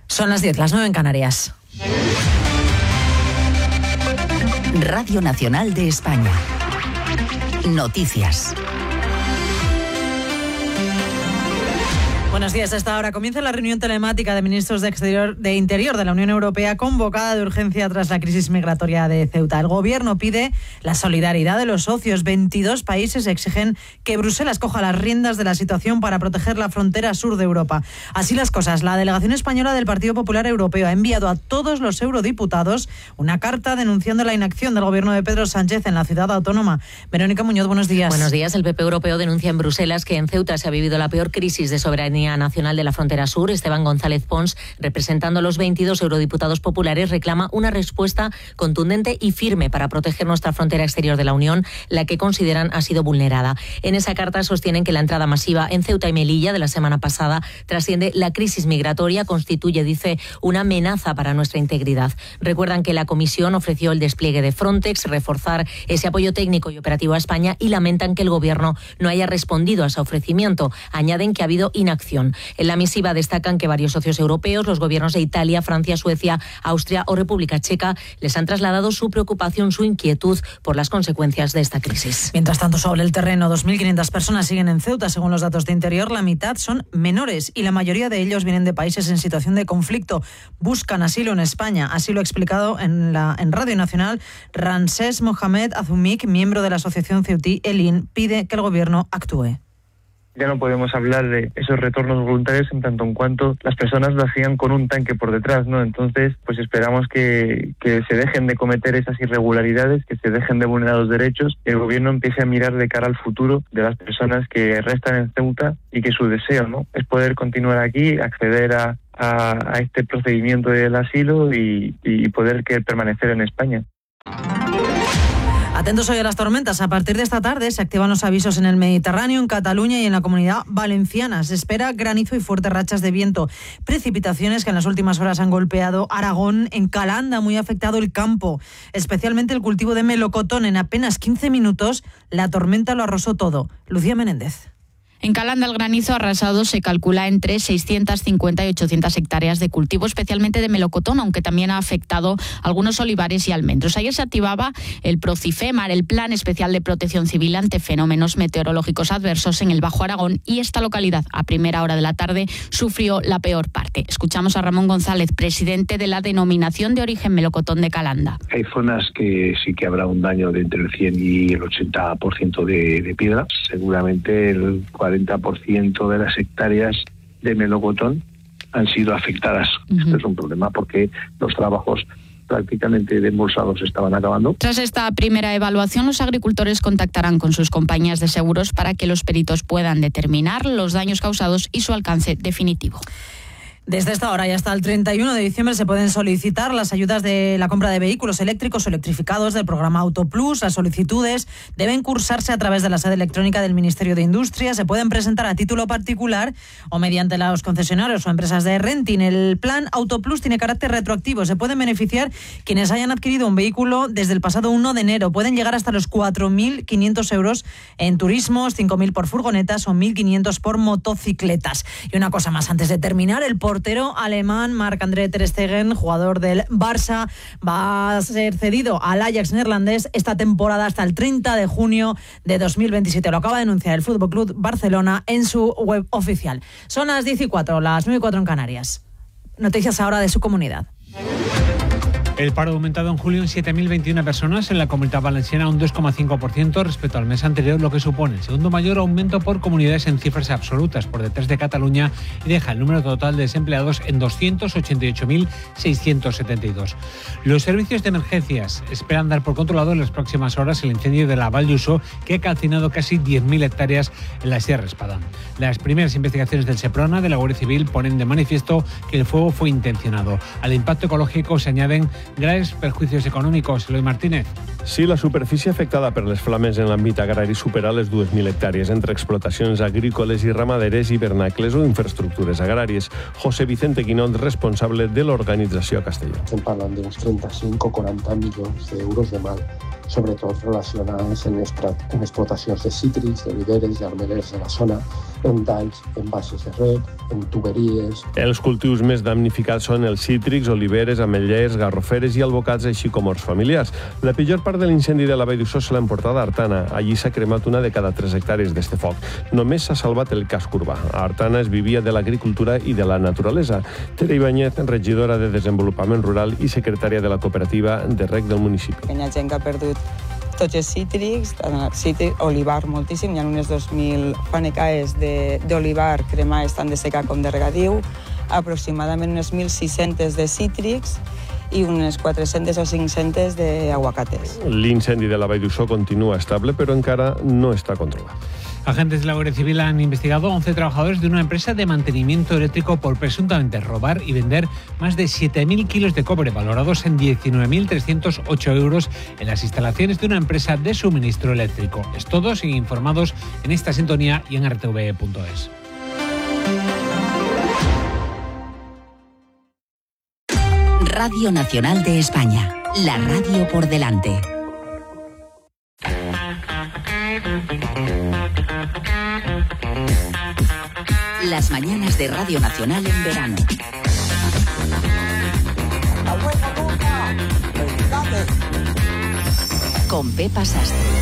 Son las 10, las 9 en Canarias. Radio Nacional de España. Noticias. Buenos días. A esta hora comienza la reunión telemática de ministros de Interior de la Unión Europea convocada de urgencia tras la crisis migratoria de Ceuta. El Gobierno pide la solidaridad de los socios. 22 países exigen que Bruselas coja las riendas de la situación para proteger la frontera sur de Europa. Así las cosas, la delegación española del Partido Popular Europeo ha enviado a todos los eurodiputados una carta denunciando la inacción del Gobierno de Pedro Sánchez en la ciudad autónoma. Verónica Muñoz, buenos días. Buenos días. El PP europeo denuncia en Bruselas que en Ceuta se ha vivido la peor crisis de soberanía nacional de la frontera sur. Esteban González Pons, representando a los 22 eurodiputados populares, reclama una respuesta contundente y firme para proteger nuestra frontera exterior de la Unión, la que consideran ha sido vulnerada. En esa carta sostienen que la entrada masiva en Ceuta y Melilla de la semana pasada trasciende la crisis migratoria, constituye, dice, una amenaza para nuestra integridad. Recuerdan que la Comisión ofreció el despliegue de Frontex, reforzar ese apoyo técnico y operativo a España, y lamentan que el Gobierno no haya respondido a ese ofrecimiento. Añaden que ha habido inacción. En la misiva destacan que varios socios europeos, los gobiernos de Italia, Francia, Suecia, Austria o República Checa, les han trasladado su preocupación, su inquietud por las consecuencias de esta crisis. Mientras tanto, sobre el terreno, 2.500 personas siguen en Ceuta, según los datos de Interior. La mitad son menores y la mayoría de ellos vienen de países en situación de conflicto. Buscan asilo en España. Así lo ha explicado en Radio Nacional Ramsés Mohamed Azumik, miembro de la asociación ceutí ELIN. Pide que el Gobierno actúe. Ya no podemos hablar de esos retornos voluntarios en tanto en cuanto las personas lo hacían con un tanque por detrás, ¿no? Entonces, pues esperamos que se dejen de cometer esas irregularidades, que se dejen de vulnerar los derechos, que el Gobierno empiece a mirar de cara al futuro de las personas que restan en Ceuta y que su deseo, ¿no?, es poder continuar aquí, acceder a este procedimiento del asilo y poder permanecer en España. Atentos hoy a las tormentas. A partir de esta tarde se activan los avisos en el Mediterráneo, en Cataluña y en la Comunidad Valenciana. Se espera granizo y fuertes rachas de viento. Precipitaciones que en las últimas horas han golpeado Aragón. En Calanda, muy afectado el campo, especialmente el cultivo de melocotón. En apenas 15 minutos la tormenta lo arrasó todo. Lucía Menéndez. En Calanda el granizo arrasado se calcula entre 650 y 800 hectáreas de cultivo, especialmente de melocotón, aunque también ha afectado algunos olivares y almendros. Ayer se activaba el Procifemar, el Plan Especial de Protección Civil ante fenómenos meteorológicos adversos en el Bajo Aragón, y esta localidad a primera hora de la tarde sufrió la peor parte. Escuchamos a Ramón González, presidente de la Denominación de Origen Melocotón de Calanda. Hay zonas que sí que habrá un daño de entre el 100 y el 80% de piedra. Seguramente el 40% de las hectáreas de melocotón han sido afectadas. Esto es un problema porque los trabajos prácticamente embolsados estaban acabando. Tras esta primera evaluación, los agricultores contactarán con sus compañías de seguros para que los peritos puedan determinar los daños causados y su alcance definitivo. Desde esta hora y hasta el 31 de diciembre se pueden solicitar las ayudas de la compra de vehículos eléctricos o electrificados del programa Autoplus. Las solicitudes deben cursarse a través de la sede electrónica del Ministerio de Industria. Se pueden presentar a título particular o mediante los concesionarios o empresas de renting. El plan Autoplus tiene carácter retroactivo. Se pueden beneficiar quienes hayan adquirido un vehículo desde el pasado 1 de enero. Pueden llegar hasta los 4.500 euros en turismos, 5.000 por furgonetas o 1.500 por motocicletas. Y una cosa más antes de terminar, el portero alemán Marc-André ter Stegen, jugador del Barça, va a ser cedido al Ajax neerlandés esta temporada hasta el 30 de junio de 2027. Lo acaba de anunciar el FC Barcelona en su web oficial. Son las 10:04, las 9:04 en Canarias. Noticias ahora de su comunidad. El paro ha aumentado en julio en 7.021 personas en la Comunidad Valenciana, un 2,5% respecto al mes anterior, lo que supone el segundo mayor aumento por comunidades en cifras absolutas, por detrás de Cataluña, y deja el número total de desempleados en 288.672. Los servicios de emergencias esperan dar por controlado en las próximas horas el incendio de la Val d'Uso, que ha calcinado casi 10.000 hectáreas en la Sierra Espada. Las primeras investigaciones del Seprona, de la Guardia Civil, ponen de manifiesto que el fuego fue intencionado. Al impacto ecológico se añaden graves perjuicios econòmics. Eloi Martínez. Sí, la superfície afectada per les flames en l'àmbit agrari supera les 2.000 hectàrees entre explotacions agrícoles i ramaderes, hivernacles o infraestructures agràries. José Vicente Quinón, responsable de l'organització a Castelló. Estem parlant d'uns 35-40 milions d'euros de mal sobretot relacionades en explotacions de cítrics, d'oliveres i armelers de la zona, en danys en bases de reg, en tuberies. Els cultius més damnificats són els cítrics, oliveres, ametllers, garroferes i albocats, així com horts familiars. La pitjor part de l'incendi de la Vall d'Uixó se l'ha emportada a Artana. Allí s'ha cremat una de cada 3 hectàrees d'este foc. Només s'ha salvat el casc urbà. A Artana es vivia de l'agricultura i de la naturalesa. Tere Ibáñez, regidora de Desenvolupament Rural i secretària de la cooperativa de reg del municipi. Hi ha gent que ha perdut tots els cítrics, olivar moltíssim, hi ha unes 2.000 fanecaes d'olivar cremades tant de seca com de regadiu, aproximadament unes 1.600 de cítrics i unes 400 o 500 d'aguacates. L'incendi de la Vall d'Uixó continua estable, però encara no està controlat. Agentes de la Guardia Civil han investigado a 11 trabajadores de una empresa de mantenimiento eléctrico por presuntamente robar y vender más de 7.000 kilos de cobre, valorados en 19.308 euros, en las instalaciones de una empresa de suministro eléctrico. Es todo, siguen informados en esta sintonía y en rtv.es. Radio Nacional de España, la radio por delante. Las mañanas de Radio Nacional en verano. Con Pepa Sastre.